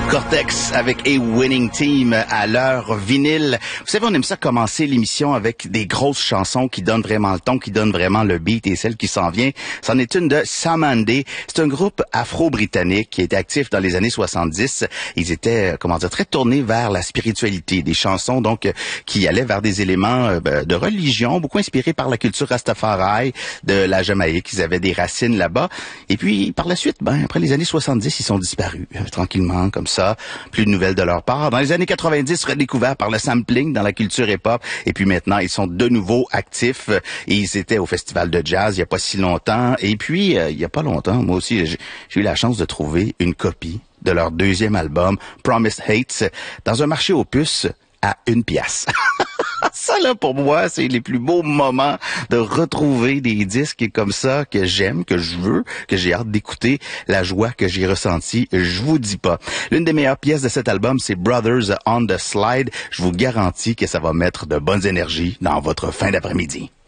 Cortex avec A Winning Team à l'heure vinyle. Vous savez, on aime ça commencer l'émission avec des grosses chansons qui donnent vraiment le ton, qui donnent vraiment le beat, et celle qui s'en vient, c'en est une de Samandé. C'est un groupe afro-britannique qui était actif dans les années 70. Ils étaient, très tournés vers la spiritualité, des chansons donc qui allaient vers des éléments de religion, beaucoup inspirés par la culture Rastafari de la Jamaïque. Ils avaient des racines là-bas. Et puis, par la suite, après les années 70, ils sont disparus, tranquillement, comme ça. Plus de nouvelles de leur part. Dans les années 90, redécouverts par le sampling dans la culture hip-hop. Et puis maintenant, ils sont de nouveau actifs. Et ils étaient au festival de jazz il y a pas si longtemps. Et puis, il y a pas longtemps, moi aussi, j'ai eu la chance de trouver une copie de leur deuxième album, Promised Hates, dans un marché aux puces à 1 pièce. Ça, là, pour moi, c'est les plus beaux moments de retrouver des disques comme ça que j'aime, que je veux, que j'ai hâte d'écouter. La joie que j'ai ressentie, je vous dis pas. L'une des meilleures pièces de cet album, c'est Brothers on the Slide. Je vous garantis que ça va mettre de bonnes énergies dans votre fin d'après-midi.